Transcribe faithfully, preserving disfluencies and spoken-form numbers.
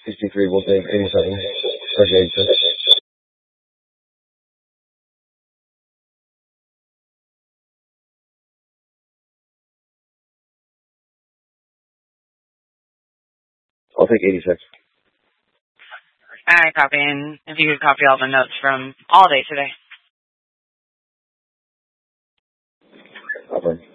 sixty-three, we'll take eighty-seven. First eighty-six. I'll take eighty-six. Alright, copy. And if you could copy all the notes from all day today. Copy.